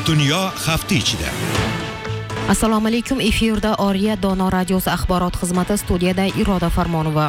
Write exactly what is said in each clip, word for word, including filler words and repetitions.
Dunyo hafta ichida. Assalomu alaykum, efirda Oriya Dono radiosi axborot xizmati, studiyada Iroda Farmonova.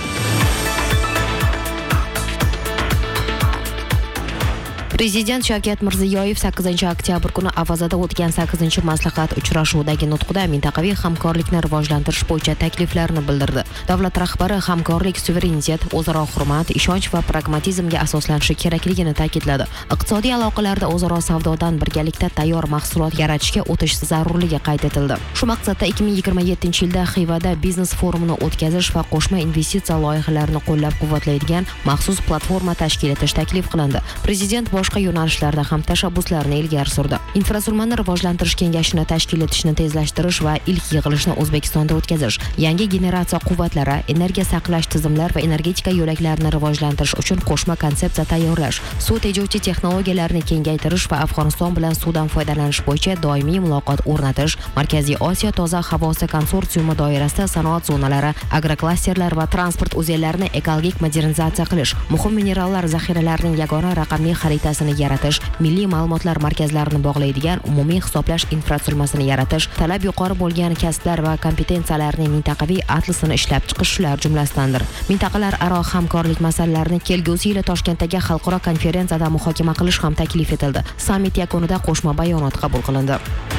Prezident Shavkat Mirziyoyev sakkizinchi oktyabr kuni Avazada o'tgan sakkizinchi maslahat uchrashuvidagi nutqida mintaqaviy hamkorlikni rivojlantirish bo'yicha takliflarini bildirdi. Davlat rahbari hamkorlik, suverenitet, o'zaro hurmat, ishonch va pragmatizmga asoslanishi kerakligini ta'kidladi. Iqtisodiy aloqalarda o'zaro savdodan birgalikda tayyor mahsulot yaratishga o'tish zarurligi qayd etildi. Shu maqsadda ikki ming yigirma yettinchi yilda Xivada biznes forumini o'tkazish va qo'shma investitsiya loyihalarini qo'llab-quvvatlaydigan maxsus platforma tashkil etish taklif qilindi. Prezident boshqa yo'nalishlarda ham tashabbuslarni ilgari surdi. Infratuzilmani rivojlantirish kengashini tashkil etishni tezlashtirish va ilk yig'ilishni O'zbekistonda o'tkazish, yangi generatsiya quvvatlari, energiya saqlash tizimlar va energetika yo'laklarini rivojlantirish uchun qo'shma konsepsiya tayyorlash, suv tejovchi texnologiyalarni kengaytirish va Afg'oniston bilan suvdan foydalanish bo'yicha doimiy muloqot o'rnatish, Markaziy Osiyo toza havosi konsorsiumi doirasida sanoat zonalari, agroklasterlar va transport o'zanlarini ekologik modernizatsiya qilish, muhim minerallar zaxiralarining yagona raqamli xaritasini yaratish, milliy ma'lumotlar markazlarini bog'laydigan umumiy hisoblash infratuzilmasini yaratish, talab yuqori bo'lgan kasblar va kompetensiyalarning mintaqaviy atlasini ishlab chiqish shular jumlasidandir. Mintaqalar aro hamkorlik masalalarini kelgusi yili Toshkentdagi xalqaro konferensiyada muhokama qilish ham taklif etildi. Sammit yakunida qo'shma bayonot qabul qilindi.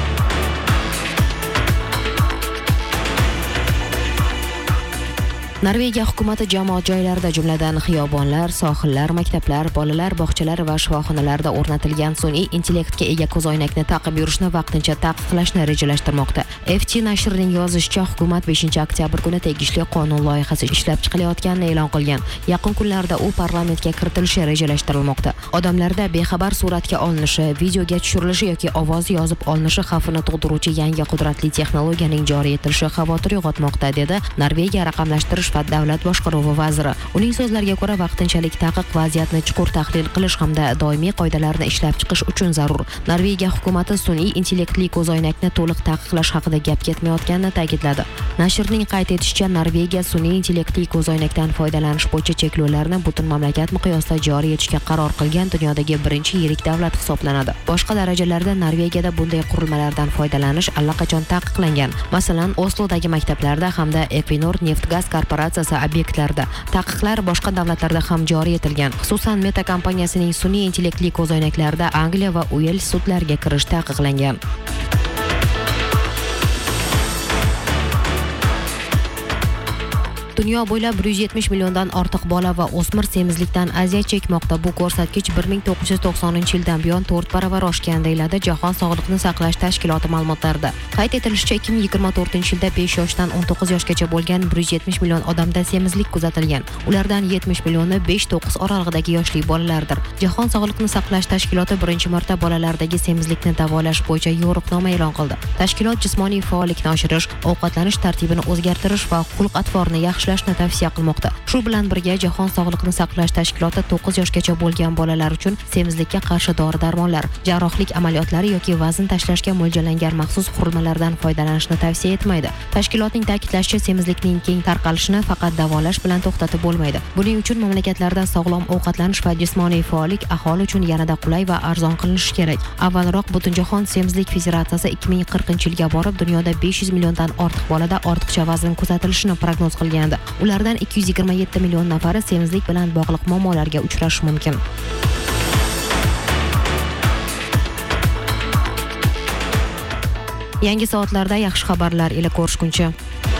Norvegiya hukumati jamoat joylarida, jumladan xiyobonlar, sohillar, maktablar, bolalar bog'chalari va shifoxonalarda o'rnatilgan sun'iy intellektga ega ko'zoynakni taqib yurishni vaqtincha taqiqlashni rejalashtirmoqda. F T nashrining yozishicha, hukumat beshinchi oktyabr kuni tegishli qonun loyihasi ishlab chiqilayotganini e'lon qilgan. Yaqin kunlarda u parlamentga kiritilishi rejalashtirilmoqda. Odamlarda bexabar suratga olinishi, videoga tushirilishi yoki ovoz yozib olinishi xavfini tug'diruvchi yangi qudratli texnologiyaning joriy etilishi xavotir uyg'otmoqda, dedi Norvegiya raqamlashtirish va davlat boshqaruvi vaziri. Uning so'zlariga ko'ra, vaqtinchalik taqiq vaziyatni chuqur tahlil qilish hamda doimiy qoidalarni ishlab chiqish uchun zarur. Norvegiya hukumati sun'iy intellektli ko'zoynakni to'liq taqiqlash haqida gap ketmayotganini ta'kidladi. Nashrning qayd etishicha, Norvegiya sun'iy intellektli ko'zoynakdan foydalanish bo'yicha cheklovlarni butun mamlakat miqyosida joriy etishga qaror qilgan dunyodagi birinchi yirik davlat hisoblanadi. Boshqa darajalarda Norvegiyada bunday qurilmalardan foydalanish allaqachon taqiqlangan. Masalan, Oslodagi maktablarda hamda Equinor neft-gaz korporatsiyasi obyektlarida. Taqiqlar boshqa davlatlarda ham joriy etilgan. Xususan, Meta kompaniyasining sun'iy intellektli ko'zoynaklarida Angliya va Uels sudlariga kirish taqiqlangan. Dunyo bo'ylab bir yuz yetmish milliondan ortiq bola va o'smir semizlikdan aziyat chekmoqda. Bu ko'rsatkich bir ming to'qqiz yuz to'qsoninchi yildan buyon to'rt baravar oshgan, deyiladi Jahon sog'liqni saqlash tashkiloti ma'lumotlarida. Qayd etilishicha, ikki ming yigirma to'rtinchi yilda besh yoshdan o'n to'qqiz yoshgacha bo'lgan bir yuz yetmish million odamda semizlik kuzatilgan. Ulardan yetmish millioni besh to'qqiz oralig'idagi yoshli bolalardir. Jahon sog'liqni saqlash tashkiloti birinchi marta bolalardagi semizlikni davolash bo'yicha yo'riqnoma e'lon qildi. Tashkilot jismoniy faollikni oshirish, ovqatlanish tartibini o'zgartirish va xulq-atvorni yaxshi ishlashni tavsiya qilmoqda. Shu bilan birga Jahon sog'liqni saqlash tashkiloti to'qqiz yoshgacha bo'lgan bolalar uchun semizlikka qarshi dori-darmonlar, jarrohlik amaliyotlari yoki vazn tashlashga mo'ljallangan maxsus qurilmalardan foydalanishni tavsiya etmaydi. Tashkilotning ta'kidlashicha, semizlikning keng tarqalishini faqat davolash bilan to'xtatib bo'lmaydi. Buning uchun mamlakatlarda sog'lom ovqatlanish va jismoniy faollik aholi uchun yanada qulay va arzon qilinishi kerak. Avvalroq Butunjahon semizlik federatsiyasi ikki ming qirqinchi yilga borib dunyoda besh yuz milliondan ortiq bolada ortiqcha vazn kuzatilishini prognoz qilgandi. Ulardan ikki yuz yigirma yetti million nafari semizlik bilan bog'liq muammolarga uchrashi mumkin. Yangi soatlarda yaxshi xabarlar ila ko'rishguncha